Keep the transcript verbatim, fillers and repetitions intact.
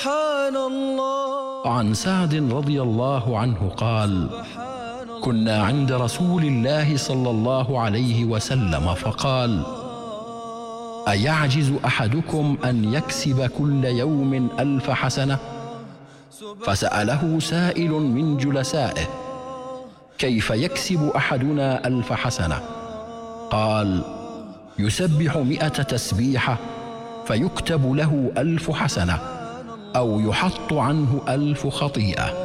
سبحان الله. عن سعد رضي الله عنه قال: كنا عند رسول الله صلى الله عليه وسلم فقال: أيعجز أحدكم أن يكسب كل يوم ألف حسنة؟ فسأله سائل من جلسائه: كيف يكسب أحدنا ألف حسنة؟ قال: يسبح مئة تسبيحة فيكتب له ألف حسنة، أو يحط عنه ألف خطيئة.